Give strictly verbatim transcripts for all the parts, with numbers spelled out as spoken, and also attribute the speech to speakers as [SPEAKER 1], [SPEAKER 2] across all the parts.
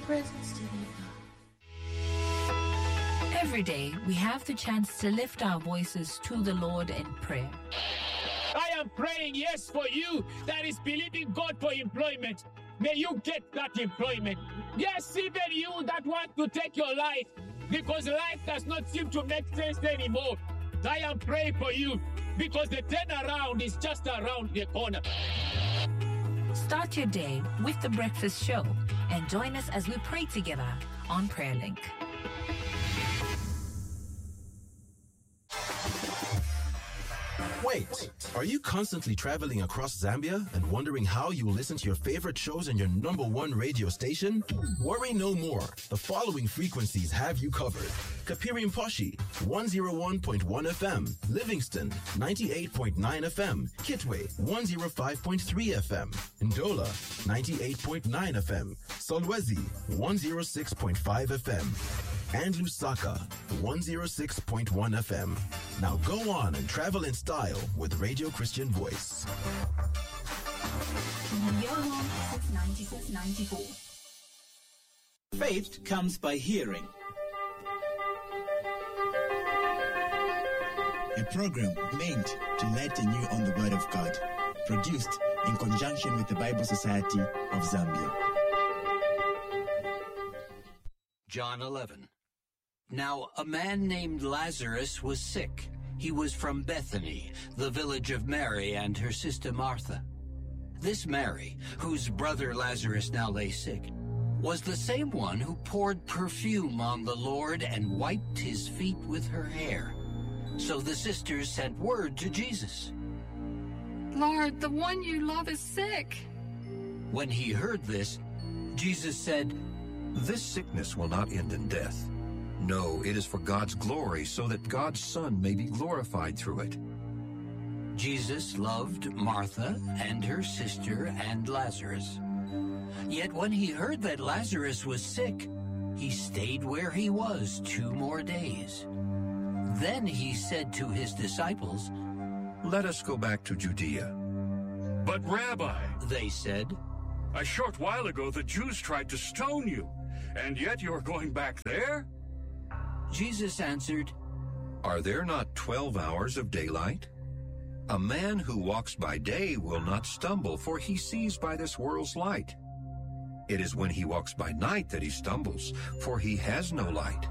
[SPEAKER 1] presence today, God.
[SPEAKER 2] Every day, we have the chance to lift our voices to the Lord in prayer.
[SPEAKER 3] I am praying, yes, for you that is believing God for employment. May you get that employment. Yes, even you that want to take your life because life does not seem to make sense anymore. I am praying for you because the turnaround is just around the corner.
[SPEAKER 2] Start your day with The Breakfast Show and join us as we pray together on PrayerLink.
[SPEAKER 4] Wait, are you constantly traveling across Zambia and wondering how you will listen to your favorite shows on your number one radio station? Worry no more. The following frequencies have you covered. Kapiri Mposhi, one oh one point one F M. Livingston, ninety-eight point nine F M. Kitwe, one oh five point three F M. Ndola, ninety-eight point nine F M. Solwezi, one oh six point five F M. And Lusaka, one oh six point one F M. Now go on and travel in style with Radio Christian Voice.
[SPEAKER 5] Your home since ninety-six ninety-four.
[SPEAKER 6] Faith comes by hearing.
[SPEAKER 7] A program meant to lighten you on the Word of God. Produced in conjunction with the Bible Society of Zambia.
[SPEAKER 8] John eleven. Now a man named Lazarus was sick. He was from Bethany, the village of Mary and her sister Martha. This Mary, whose brother Lazarus now lay sick, was the same one who poured perfume on the Lord and wiped his feet with her hair. So the sisters sent word to Jesus.
[SPEAKER 9] Lord, the one you love is sick.
[SPEAKER 8] When he heard this, Jesus said,
[SPEAKER 10] This sickness will not end in death. No, it is for God's glory, so that God's Son may be glorified through it.
[SPEAKER 8] Jesus loved Martha and her sister and Lazarus. Yet when he heard that Lazarus was sick, he stayed where he was two more days. Then he said to his disciples,
[SPEAKER 10] Let us go back to Judea.
[SPEAKER 11] But Rabbi,
[SPEAKER 8] they said,
[SPEAKER 11] a short while ago the Jews tried to stone you, and yet you are going back there?
[SPEAKER 8] Jesus answered,
[SPEAKER 10] Are there not twelve hours of daylight? A man who walks by day will not stumble, for he sees by this world's light. It is when he walks by night that he stumbles, for he has no light.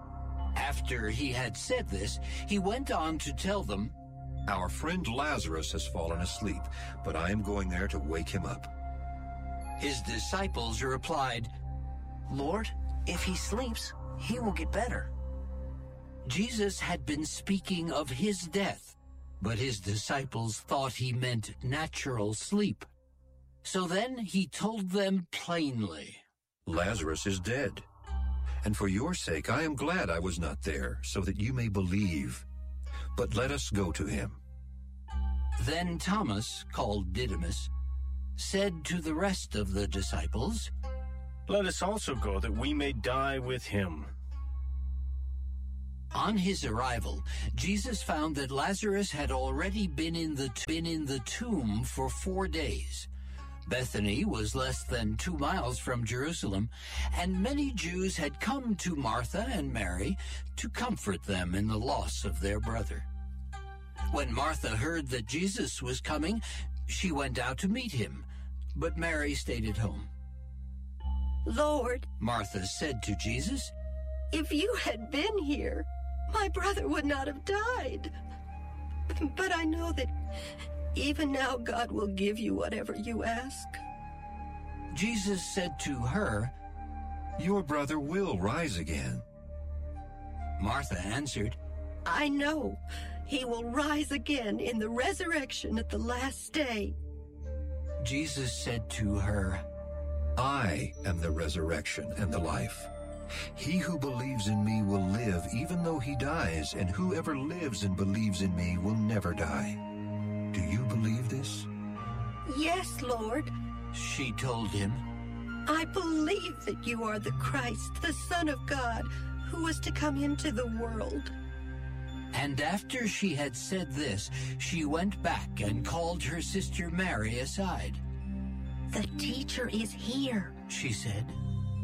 [SPEAKER 8] After he had said this, he went on to tell them,
[SPEAKER 10] Our friend Lazarus has fallen asleep, but I am going there to wake him up.
[SPEAKER 8] His disciples replied,
[SPEAKER 12] Lord, if he sleeps, he will get better.
[SPEAKER 8] Jesus had been speaking of his death, but his disciples thought he meant natural sleep. So then he told them plainly,
[SPEAKER 10] Lazarus is dead, and for your sake I am glad I was not there, so that you may believe. But let us go to him.
[SPEAKER 8] Then Thomas, called Didymus, said to the rest of the disciples,
[SPEAKER 13] Let us also go, that we may die with him.
[SPEAKER 8] On his arrival, Jesus found that Lazarus had already been in the been in the tomb for four days. Bethany was less than two miles from Jerusalem, and many Jews had come to Martha and Mary to comfort them in the loss of their brother. When Martha heard that Jesus was coming, she went out to meet him, but Mary stayed at home.
[SPEAKER 14] Lord,
[SPEAKER 8] Martha said to Jesus,
[SPEAKER 14] if you had been here, my brother would not have died. But I know that even now God will give you whatever you ask.
[SPEAKER 8] Jesus said to her,
[SPEAKER 10] Your brother will rise again.
[SPEAKER 8] Martha answered,
[SPEAKER 14] I know he will rise again in the resurrection at the last day.
[SPEAKER 8] Jesus said to her,
[SPEAKER 10] I am the resurrection and the life. He who believes in me will live even though he dies, and whoever lives and believes in me will never die. Do you believe this?
[SPEAKER 14] Yes, Lord,
[SPEAKER 8] she told him.
[SPEAKER 14] I believe that you are the Christ, the Son of God, who was to come into the world.
[SPEAKER 8] And after she had said this, she went back and called her sister Mary aside.
[SPEAKER 14] The teacher is here,
[SPEAKER 8] she said,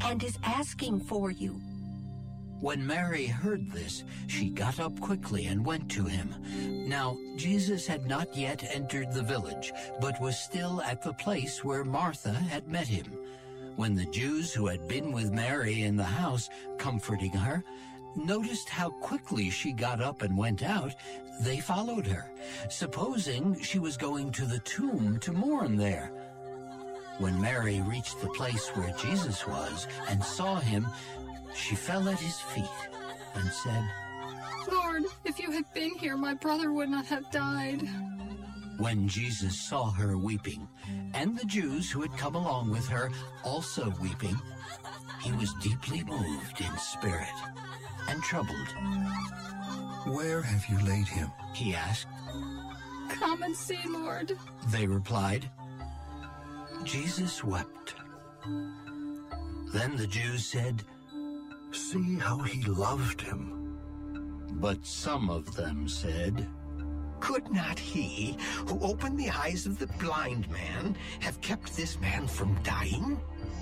[SPEAKER 14] and is asking for you."
[SPEAKER 8] When Mary heard this, she got up quickly and went to him. Now, Jesus had not yet entered the village, but was still at the place where Martha had met him. When the Jews who had been with Mary in the house, comforting her, noticed how quickly she got up and went out, they followed her, supposing she was going to the tomb to mourn there. When Mary reached the place where Jesus was and saw him, she fell at his feet and said,
[SPEAKER 9] "Lord, if you had been here, my brother would not have died."
[SPEAKER 8] When Jesus saw her weeping, and the Jews who had come along with her also weeping, he was deeply moved in spirit and troubled.
[SPEAKER 10] "Where have you laid him?"
[SPEAKER 8] he asked.
[SPEAKER 9] "Come and see, Lord,"
[SPEAKER 8] they replied. Jesus wept. Then the Jews said,
[SPEAKER 1] "See how he loved him."
[SPEAKER 8] But some of them said,
[SPEAKER 6] "Could not he who opened the eyes of the blind man have kept this man from dying?"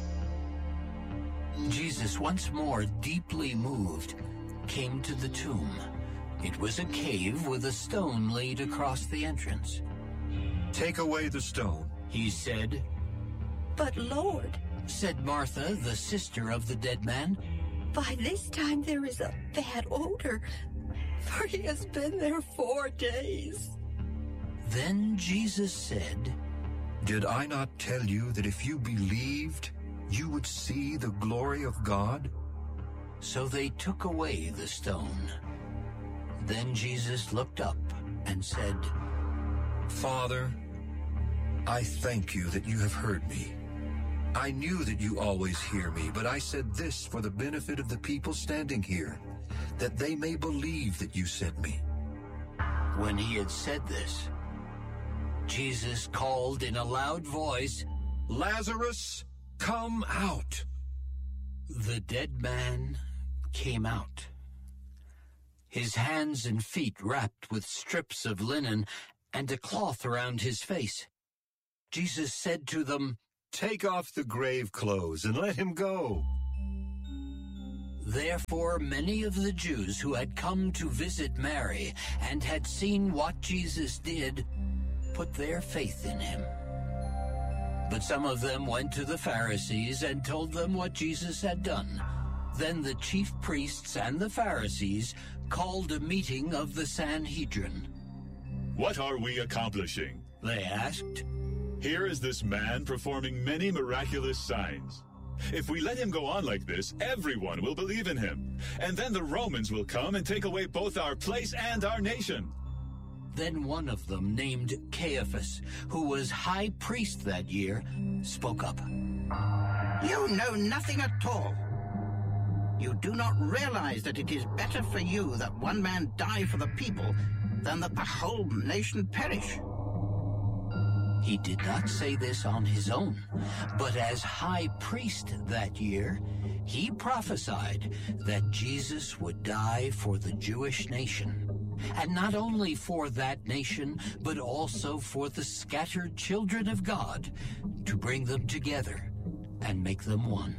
[SPEAKER 8] Jesus, once more deeply moved, came to the tomb. It was a cave with a stone laid across the entrance.
[SPEAKER 10] "Take away the stone,"
[SPEAKER 8] he said.
[SPEAKER 14] "But Lord,"
[SPEAKER 8] said Martha, the sister of the dead man,
[SPEAKER 14] "by this time there is a bad odor, for he has been there four days."
[SPEAKER 8] Then Jesus said,
[SPEAKER 10] "Did I not tell you that if you believed, you would see the glory of God?"
[SPEAKER 8] So they took away the stone. Then Jesus looked up and said,
[SPEAKER 10] "Father, I thank you that you have heard me. I knew that you always hear me, but I said this for the benefit of the people standing here, that they may believe that you sent me."
[SPEAKER 8] When he had said this, Jesus called in a loud voice,
[SPEAKER 10] "Lazarus, come out!"
[SPEAKER 8] The dead man came out, his hands and feet wrapped with strips of linen and a cloth around his face. Jesus said to them,
[SPEAKER 10] "Take off the grave clothes and let him go."
[SPEAKER 8] Therefore many of the Jews who had come to visit Mary and had seen what Jesus did put their faith in him. But some of them went to the Pharisees and told them what Jesus had done. Then the chief priests and the Pharisees called a meeting of the Sanhedrin.
[SPEAKER 15] "What are we accomplishing?"
[SPEAKER 8] they asked.
[SPEAKER 15] "Here is this man performing many miraculous signs. If we let him go on like this, everyone will believe in him. And then the Romans will come and take away both our place and our nation."
[SPEAKER 8] Then one of them, named Caiaphas, who was high priest that year, spoke up.
[SPEAKER 16] "You know nothing at all. You do not realize that it is better for you that one man die for the people than that the whole nation perish."
[SPEAKER 8] He did not say this on his own, but as high priest that year, he prophesied that Jesus would die for the Jewish nation, and not only for that nation, but also for the scattered children of God, to bring them together and make them one.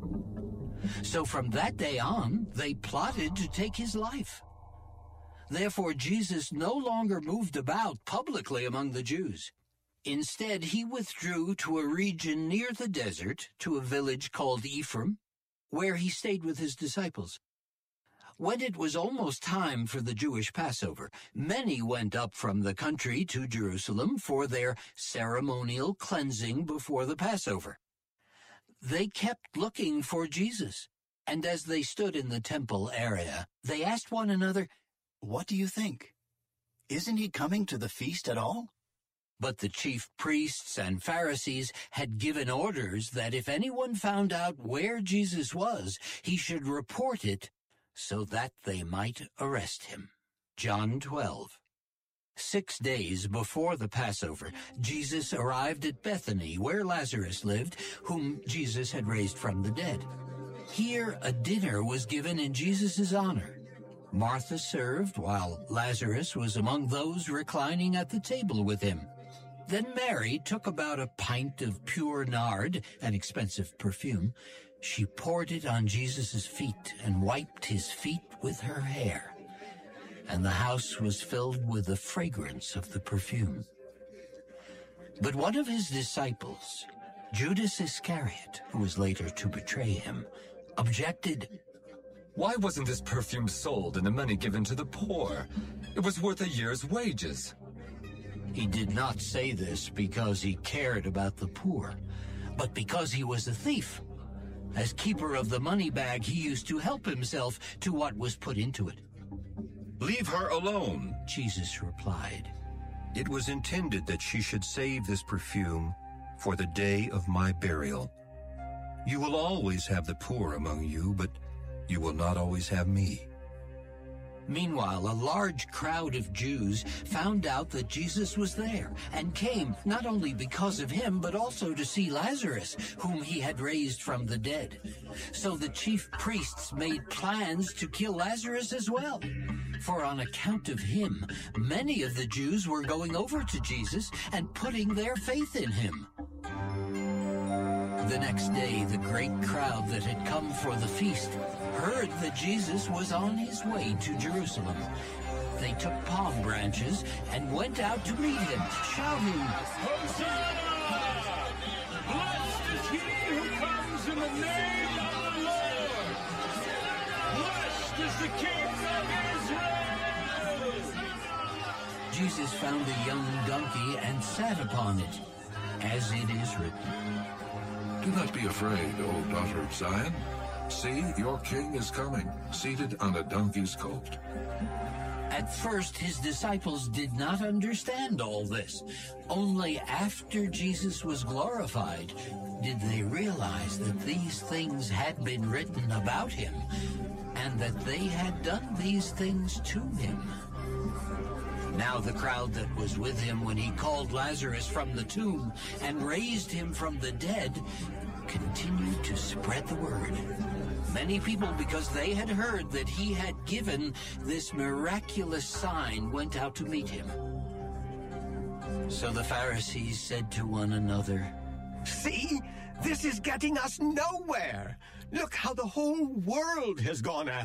[SPEAKER 8] So from that day on, they plotted to take his life. Therefore, Jesus no longer moved about publicly among the Jews. Instead, he withdrew to a region near the desert, to a village called Ephraim, where he stayed with his disciples. When it was almost time for the Jewish Passover, many went up from the country to Jerusalem for their ceremonial cleansing before the Passover. They kept looking for Jesus, and as they stood in the temple area, they asked one another,
[SPEAKER 17] "What do you think? Isn't he coming to the feast at all?"
[SPEAKER 8] But the chief priests and Pharisees had given orders that if anyone found out where Jesus was, he should report it so that they might arrest him. John twelve. Six days before the Passover, Jesus arrived at Bethany, where Lazarus lived, whom Jesus had raised from the dead. Here a dinner was given in Jesus' honor. Martha served, while Lazarus was among those reclining at the table with him. Then Mary took about a pint of pure nard, an expensive perfume. She poured it on Jesus' feet and wiped his feet with her hair. And the house was filled with the fragrance of the perfume. But one of his disciples, Judas Iscariot, who was later to betray him, objected.
[SPEAKER 18] Why wasn't this perfume sold and the money given to the poor? It was worth a year's wages.
[SPEAKER 8] He did not say this because he cared about the poor, but because he was a thief. As keeper of the money bag, he used to help himself to what was put into it.
[SPEAKER 10] Leave her alone,
[SPEAKER 8] Jesus replied.
[SPEAKER 10] It was intended that she should save this perfume for the day of my burial. You will always have the poor among you, but you will not always have me.
[SPEAKER 8] Meanwhile, a large crowd of Jews found out that Jesus was there and came not only because of him, but also to see Lazarus, whom he had raised from the dead. So the chief priests made plans to kill Lazarus as well. For on account of him, many of the Jews were going over to Jesus and putting their faith in him. The next day, the great crowd that had come for the feast heard that Jesus was on his way to Jerusalem. They took palm branches and went out to meet him, shouting,
[SPEAKER 11] Hosanna! Blessed is he who comes in the name of the Lord! Blessed is the King of Israel!
[SPEAKER 8] Jesus found a young donkey and sat upon it, as it is written.
[SPEAKER 1] Do not be afraid, O daughter of Zion. See, your king is coming, seated on a donkey's colt.
[SPEAKER 8] At first, his disciples did not understand all this. Only after Jesus was glorified did they realize that these things had been written about him and that they had done these things to him. Now the crowd that was with him when he called Lazarus from the tomb and raised him from the dead continued to spread the word. Many people, because they had heard that he had given this miraculous sign, went out to meet him. So the Pharisees said to one another,
[SPEAKER 6] See, this is getting us nowhere. Look how the whole world has gone after